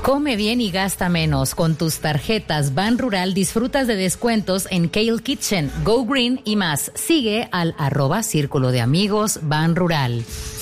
Come bien y gasta menos. Con tus tarjetas Ban Rural disfrutas de descuentos en Kale Kitchen, Go Green y más. Sigue al @Círculo de Amigos Ban Rural.